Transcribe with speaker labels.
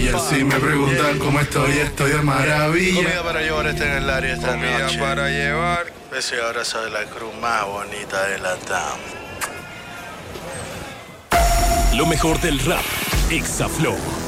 Speaker 1: maravilla. Si me preguntan cómo estoy de maravilla.
Speaker 2: Comida para llevar en el área esta
Speaker 3: Comida
Speaker 2: noche.
Speaker 3: para llevar.
Speaker 2: Ese abrazo de la cruz más bonita de la TAM.
Speaker 4: Lo mejor del rap, Exaflow.